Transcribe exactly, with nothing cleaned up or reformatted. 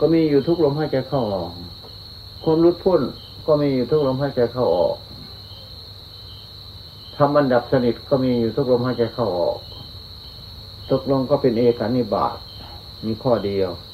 ก็มีอยู่ทุกลมหายใจเข้าออกความหลุดพ้นก็มีอยู่ทุกลมหายใจเข้าออกธรรมอันดับสนิทก็มีอยู่ทุกลมหายใจเข้าออกตกลงก็เป็นเอกนิบาตมีข้อเดียว